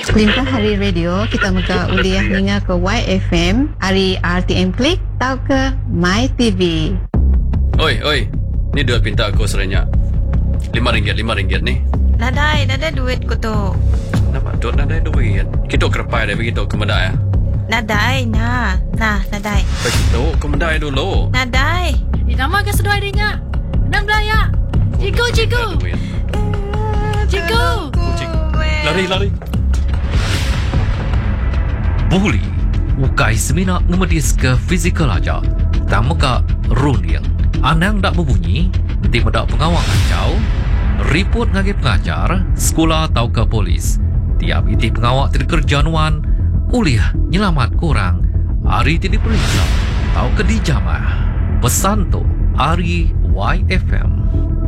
Limpa hari radio kita muka uliah ninga ke YFM, hari RTM Klik tau ke My TV. Oi, ni duit pinta aku serenyak RM5 ni. Nadai duit ko tu. Nampak duit nadai duit. Kita kerepai dah begitu kemedai ya. Nadai, nadai. Begitu kemedai dulu. Nadai. Nama ke sedua adanya. Enam belaya. Ciku. Lari. Buli ukai semina ngemedis ke fizikal aja. Tamu ka ruliang. Anang dak berbunyi, nanti mendak pengawang ancau. Report ngagi pengajar, sekolah atau ke polis. Tiap iti pengawak tidak kerjaanuan, uliah nyelamat kurang. Hari tidak periksa, atau ke dijamah. Pesan tu, Ari YFM.